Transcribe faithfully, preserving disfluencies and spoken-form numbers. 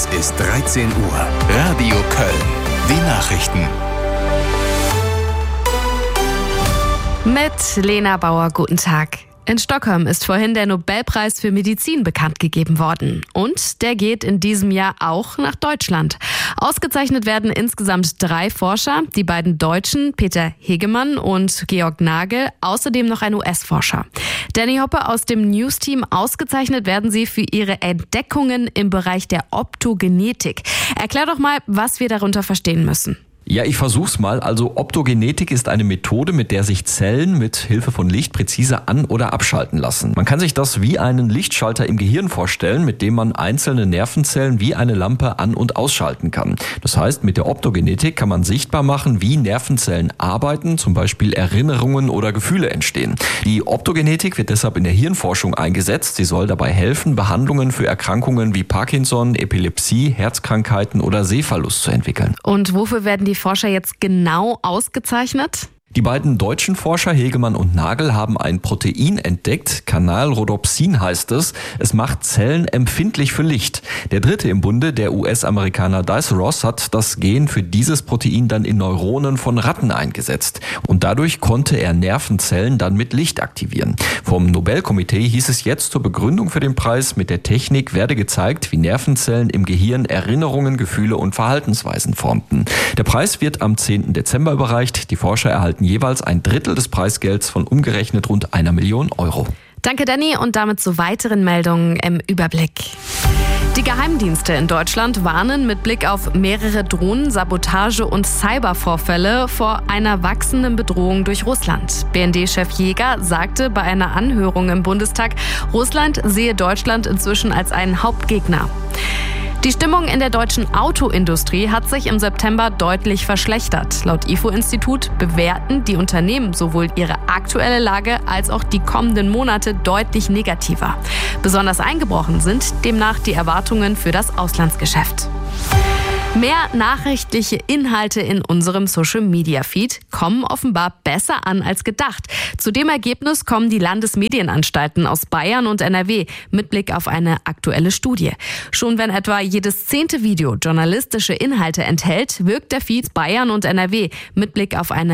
Es ist dreizehn Uhr. Radio Köln. Die Nachrichten. Mit Lena Bauer, guten Tag. In Stockholm ist vorhin der Nobelpreis für Medizin bekannt gegeben worden. Und der geht in diesem Jahr auch nach Deutschland. Ausgezeichnet werden insgesamt drei Forscher, die beiden Deutschen Peter Hegemann und Georg Nagel, außerdem noch ein U S-Forscher. Danny Hoppe aus dem News-Team, ausgezeichnet werden sie für ihre Entdeckungen im Bereich der Optogenetik. Erklär doch mal, was wir darunter verstehen müssen. Ja, ich versuch's mal. Also Optogenetik ist eine Methode, mit der sich Zellen mit Hilfe von Licht präzise an- oder abschalten lassen. Man kann sich das wie einen Lichtschalter im Gehirn vorstellen, mit dem man einzelne Nervenzellen wie eine Lampe an- und ausschalten kann. Das heißt, mit der Optogenetik kann man sichtbar machen, wie Nervenzellen arbeiten, zum Beispiel Erinnerungen oder Gefühle entstehen. Die Optogenetik wird deshalb in der Hirnforschung eingesetzt. Sie soll dabei helfen, Behandlungen für Erkrankungen wie Parkinson, Epilepsie, Herzkrankheiten oder Sehverlust zu entwickeln. Und wofür werden die Forscher jetzt genau ausgezeichnet? Die beiden deutschen Forscher Hegemann und Nagel haben ein Protein entdeckt, Canalrhodopsin heißt es. Es macht Zellen empfindlich für Licht. Der dritte im Bunde, der U S-Amerikaner Dice Ross, hat das Gen für dieses Protein dann in Neuronen von Ratten eingesetzt. Und dadurch konnte er Nervenzellen dann mit Licht aktivieren. Vom Nobelkomitee hieß es jetzt zur Begründung für den Preis, mit der Technik werde gezeigt, wie Nervenzellen im Gehirn Erinnerungen, Gefühle und Verhaltensweisen formten. Der Preis wird am zehnten Dezember überreicht. Die Forscher erhalten jeweils ein Drittel des Preisgelds von umgerechnet rund einer Million Euro. Danke, Danny, und damit zu weiteren Meldungen im Überblick. Die Geheimdienste in Deutschland warnen mit Blick auf mehrere Drohnen-, Sabotage- und Cybervorfälle vor einer wachsenden Bedrohung durch Russland. B N D-Chef Jäger sagte bei einer Anhörung im Bundestag, Russland sehe Deutschland inzwischen als einen Hauptgegner. Die Stimmung in der deutschen Autoindustrie hat sich im September deutlich verschlechtert. Laut I F O-Institut bewerten die Unternehmen sowohl ihre aktuelle Lage als auch die kommenden Monate deutlich negativer. Besonders eingebrochen sind demnach die Erwartungen für das Auslandsgeschäft. Mehr nachrichtliche Inhalte in unserem Social-Media-Feed kommen offenbar besser an als gedacht. Zu dem Ergebnis kommen die Landesmedienanstalten aus Bayern und N R W mit Blick auf eine aktuelle Studie. Schon wenn etwa jedes zehnte Video journalistische Inhalte enthält, wirkt der Feed Bayern und N R W mit Blick auf eine